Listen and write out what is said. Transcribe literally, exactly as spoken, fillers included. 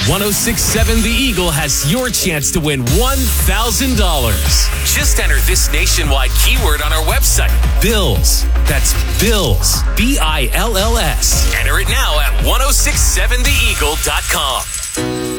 one oh six point seven The Eagle has your chance to win one thousand dollars. Just enter this nationwide keyword on our website, Bills. That's Bills. B I L L S. Enter it now at ten sixty-seven the eagle dot com.